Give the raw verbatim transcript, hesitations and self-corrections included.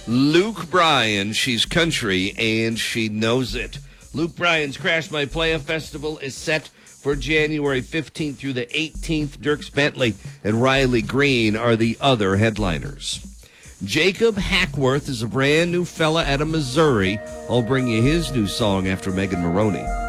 Luke Bryan. She's country, and she knows it. Luke Bryan's Crash My Playa Festival is set for January fifteenth through the eighteenth. Dierks Bentley and Riley Green are the other headliners. Jacob Hackworth is a brand new fella out of Missouri. I'll bring you his new song after Megan Maroney.